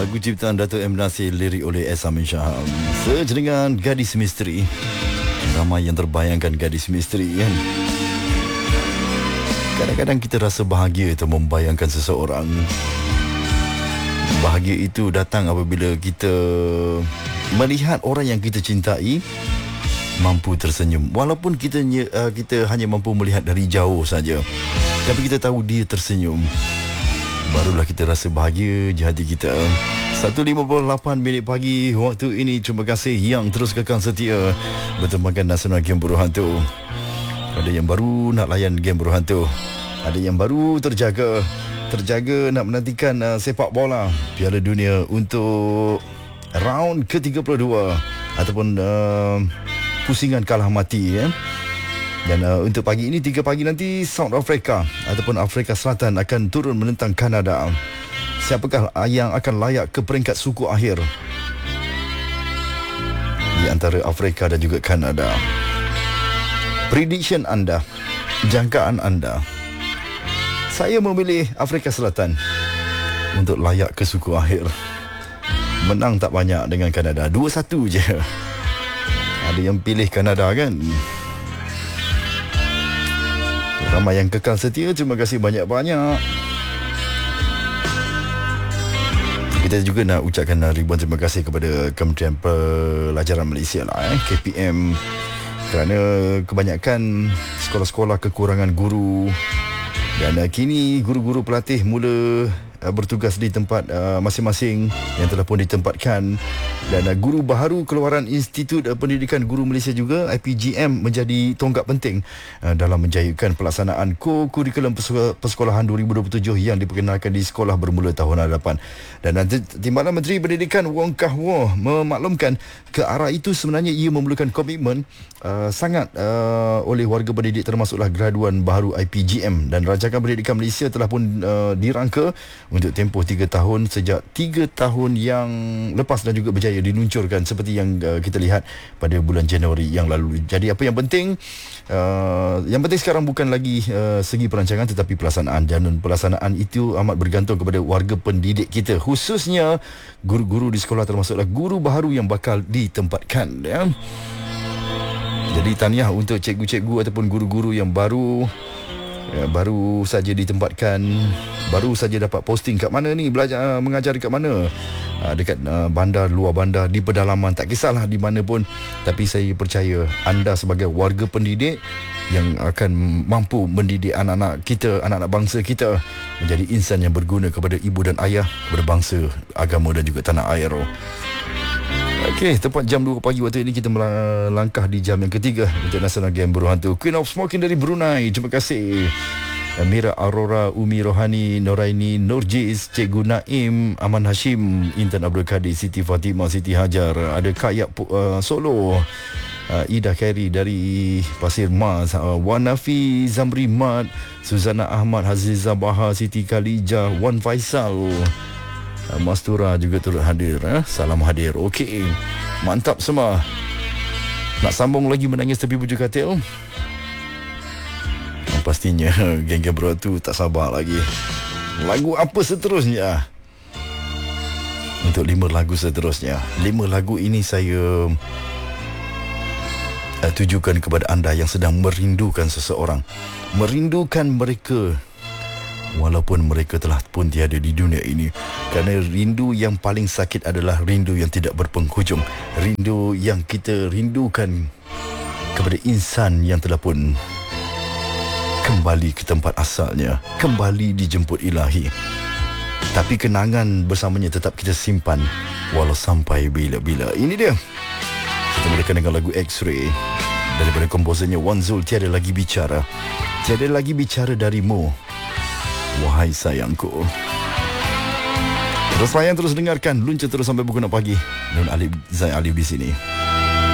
Lagu ciptaan Dato' M. Nasir, lirik oleh S. Amin Shaham. Sejenengan gadis misteri. Ramai yang terbayangkan gadis misteri kan. Kadang-kadang kita rasa bahagia itu membayangkan seseorang. Bahagia itu datang apabila kita melihat orang yang kita cintai mampu tersenyum. Walaupun kita hanya mampu melihat dari jauh saja, tapi kita tahu dia tersenyum, barulah kita rasa bahagia di hati kita. 1.58 minit pagi waktu ini. Terima kasih yang terus kekal setia bertemankan Nasional Game Buruh Hantu. Ada yang baru nak layan Game Buruh Hantu, ada yang baru terjaga nak menantikan sepak bola Piala Dunia untuk round ke-32 ataupun pusingan kalah mati ya. Dan untuk pagi ini 3 pagi nanti South Africa ataupun Afrika Selatan akan turun menentang Kanada. Siapakah yang akan layak ke peringkat suku akhir di antara Afrika dan juga Kanada? Prediction anda, jangkaan anda. Saya memilih Afrika Selatan untuk layak ke suku akhir. Menang tak banyak dengan Kanada, 2-1 je. Ada yang pilih Kanada kan? Ramai yang kekal setia, terima kasih banyak-banyak. Kita juga nak ucapkan ribuan terima kasih kepada Kementerian Pelajaran Malaysia lah, KPM, kerana kebanyakan sekolah-sekolah kekurangan guru. Dan kini guru-guru pelatih mula bertugas di tempat masing-masing yang telah pun ditempatkan. Dan guru baharu keluaran Institut Pendidikan Guru Malaysia juga, IPGM, menjadi tonggak penting dalam menjayakan pelaksanaan kurikulum persekolahan 2027 yang diperkenalkan di sekolah bermula tahun hadapan. Dan Timbalan Menteri Pendidikan Wong Kah Wah memaklumkan ke arah itu sebenarnya ia memerlukan komitmen sangat oleh warga pendidik, termasuklah graduan baharu IPGM. Dan Rancangan Pendidikan Malaysia telah pun dirangka untuk tempoh 3 tahun sejak 3 tahun yang lepas dan juga berjaya diluncurkan seperti yang kita lihat pada bulan Januari yang lalu. Jadi apa yang penting, yang penting sekarang bukan lagi segi perancangan tetapi pelaksanaan. Dan pelaksanaan itu amat bergantung kepada warga pendidik kita, khususnya guru-guru di sekolah, termasuklah guru baharu yang bakal ditempatkan ya. Jadi tahniah untuk cikgu-cikgu ataupun guru-guru yang baru saja ditempatkan, baru saja dapat posting kat mana ni, belajar mengajar dekat mana, dekat bandar, luar bandar, di pedalaman, tak kisahlah di mana pun. Tapi saya percaya anda sebagai warga pendidik yang akan mampu mendidik anak-anak kita, anak-anak bangsa kita menjadi insan yang berguna kepada ibu dan ayah, kepada bangsa, agama dan juga tanah air. Okey, tepat jam 2 pagi waktu ini kita melangkah di jam yang ketiga untuk Nasional Game Buruh Hantu. Queen of Smoking dari Brunei, terima kasih. Mira Aurora, Umi Rohani, Noraini, Nurjiz, Cikgu Naim, Aman Hashim, Intan Abdul Kadir, Siti Fatimah, Siti Hajar, ada Kak Yap Solo, Ida Khairi dari Pasir Mas, Wan Nafi, Zamri Mat, Suzana Ahmad, Haziza Baha, Siti Khalijah, Wan Faisal, Mastura juga turut hadir. Salam hadir. Okey, mantap semua. Nak sambung lagi menangis tepi bujur katil? Pastinya geng-geng bro tu tak sabar lagi. Lagu apa seterusnya? Untuk 5 lagu seterusnya, 5 lagu ini saya tujukan kepada anda yang sedang merindukan seseorang, merindukan mereka walaupun mereka telah pun tiada di dunia ini. Kerana rindu yang paling sakit adalah rindu yang tidak berpenghujung. Rindu yang kita rindukan kepada insan yang telah pun kembali ke tempat asalnya, kembali dijemput ilahi. Tapi kenangan bersamanya tetap kita simpan walau sampai bila-bila. Ini dia. Kita mulakan dengan lagu X-Ray daripada komposernya Wan Zul, Tiada Lagi Bicara. Tiada lagi bicara darimu, wahai sayangku. Terus layan, terus dengarkan, luncur terus sampai pukul 6 pagi. Dan Zai Alif di sini.